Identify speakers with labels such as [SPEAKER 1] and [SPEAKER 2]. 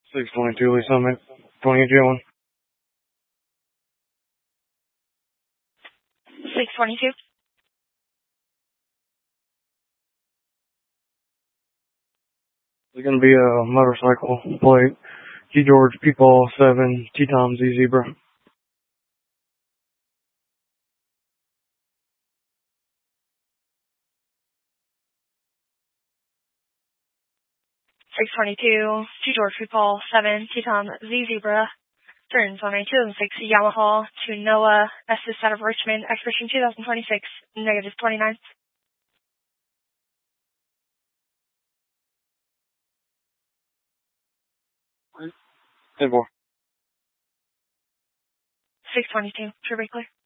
[SPEAKER 1] 622 Lee Summit, 20 June.
[SPEAKER 2] 622.
[SPEAKER 1] There's going to be a motorcycle plate. G. George, P. Paul, 7, T. Tom, Z. Zebra.
[SPEAKER 2] 622. G. George, P. Paul, 7, T. Tom, Z. Zebra. Turns on 206 Yamaha to Noah Estes out of Richmond. Expiration 2026, negative 29.
[SPEAKER 1] 10-4.
[SPEAKER 2] 622. True, clear.